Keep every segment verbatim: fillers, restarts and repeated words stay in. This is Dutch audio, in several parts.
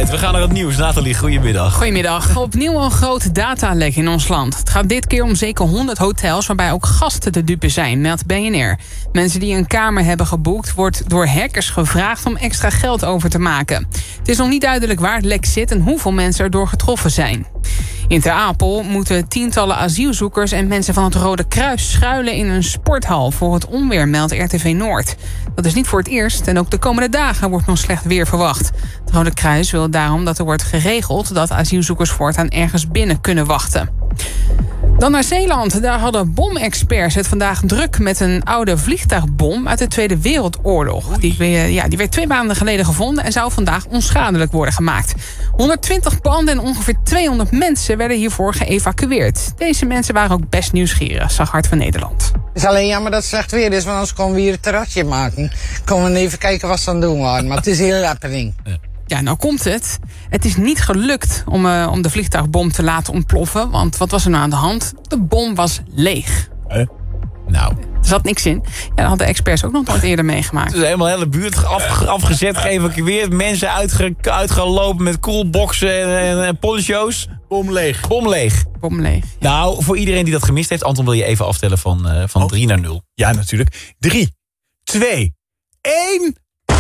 tijd. We gaan naar het nieuws. Nathalie, goedemiddag. Goedemiddag. Opnieuw een groot datalek in ons land. Het gaat dit keer om zeker honderd hotels waarbij ook gasten de dupe zijn, meldt B N R. Mensen die een kamer hebben geboekt wordt door hackers gevraagd om extra geld over te maken. Het is nog niet duidelijk waar het lek zit en hoeveel mensen erdoor getroffen zijn. In Ter Apel moeten tientallen asielzoekers en mensen van het Rode Kruis schuilen in een sporthal voor het onweer, meldt R T V Noord. Dat is niet voor het eerst en ook de komende dagen wordt nog slecht weer verwacht. Het Rode Kruis wil daarom dat er wordt geregeld dat asielzoekers voortaan ergens binnen kunnen wachten. Dan naar Zeeland. Daar hadden bomexperts het vandaag druk met een oude vliegtuigbom uit de Tweede Wereldoorlog. Die, ja, die werd twee maanden geleden gevonden en zou vandaag onschadelijk worden gemaakt. honderdtwintig panden en ongeveer tweehonderd mensen werden hiervoor geëvacueerd. Deze mensen waren ook best nieuwsgierig, zag Hart van Nederland. Het is alleen jammer dat het slecht weer is, want anders konden we hier een terrasje maken. Komen we even kijken wat ze aan het doen waren, maar het is heel happening. Ja. Ja, nou komt het. Het is niet gelukt om, uh, om de vliegtuigbom te laten ontploffen. Want wat was er nou aan de hand? De bom was leeg. Huh? Nou. Er zat niks in. Ja, dat hadden experts ook nog nooit eerder meegemaakt. Het is helemaal de hele buurt af, afgezet, geëvacueerd. Mensen uitge, uitgelopen met coolboxen en, en, en poncho's. Bom leeg. Bom leeg. Bom leeg. Ja. Nou, voor iedereen die dat gemist heeft, Anton, wil je even aftellen van, uh, van oh. drie naar nul. Ja, natuurlijk. drie, twee, één...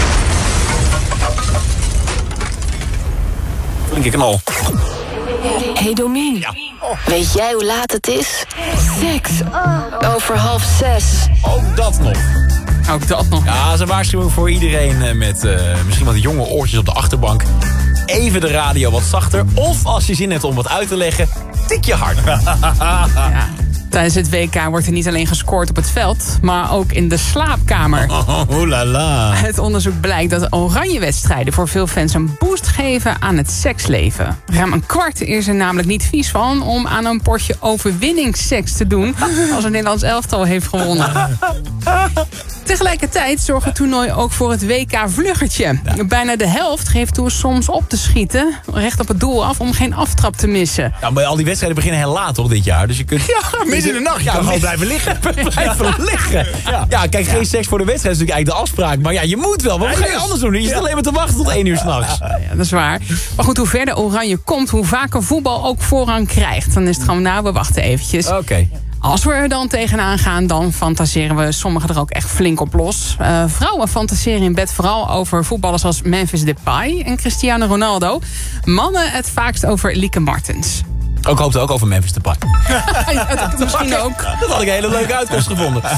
Flink ik knal. Hey Domien, ja. oh. weet jij hoe laat het is? Seks. Oh. Over half zes. Ook dat nog. Ook dat nog. Ja, dat is een waarschuwing voor iedereen met uh, misschien wat jonge oortjes op de achterbank. Even de radio wat zachter. Of als je zin hebt om wat uit te leggen, tik je harder. Ja. Tijdens het W K wordt er niet alleen gescoord op het veld, maar ook in de slaapkamer. Oh, oh la la. Het onderzoek blijkt dat oranje-wedstrijden voor veel fans een boost geven aan het seksleven. Ruim een kwart is er namelijk niet vies van om aan een potje overwinningsseks te doen als een Nederlands elftal heeft gewonnen. Tegelijkertijd zorgt het toernooi ook voor het W K-vluggertje. Ja. Bijna de helft geeft toe soms op te schieten, recht op het doel af, om geen aftrap te missen. Nou, maar al die wedstrijden beginnen heel laat, toch, dit jaar? Dus je kunt... Ja, midden in de nacht. Je ja, kan gewoon blijven liggen. Blijven liggen. Ja. ja, kijk, geen seks voor de wedstrijd is natuurlijk eigenlijk de afspraak. Maar ja, je moet wel. Wat ga je anders doen? Je zit ja. alleen maar te wachten tot één uur s'nachts. Ja, ja, dat is waar. Maar goed, hoe verder Oranje komt, hoe vaker voetbal ook voorrang krijgt. Dan is het gewoon, nou, we wachten eventjes. Oké. Okay. Als we er dan tegenaan gaan, dan fantaseren we sommigen er ook echt flink op los. Uh, vrouwen fantaseren in bed vooral over voetballers als Memphis Depay en Cristiano Ronaldo. Mannen het vaakst over Lieke Martens. Ook hoopte ook over Memphis Depay. Ja, dat misschien ook. Dat had ik een hele leuke uitkomst gevonden.